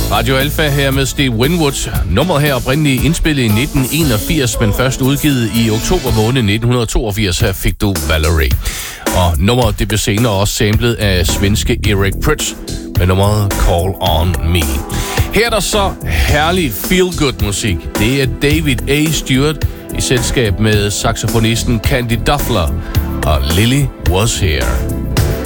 Radio Alpha her med Steve Winwood. Nummeret her oprindeligt indspillet i 1981, men først udgivet i oktober måned 1982. Her fik du Valerie. Og nummeret det blev senere også samlet af svenske Eric Prydz med nummeret Call On Me. Her er der så herlig feel-good musik. Det er David A. Stewart i selskab med saxofonisten Candy Dufler og Lily Was Here.